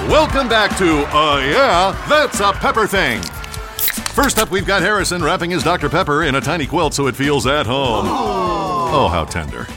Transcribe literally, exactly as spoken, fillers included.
Welcome back to Uh Yeah, That's a Pepper Thing. First up, we've got Harrison wrapping his Doctor Pepper in a tiny quilt so it feels at home. Oh, how tender.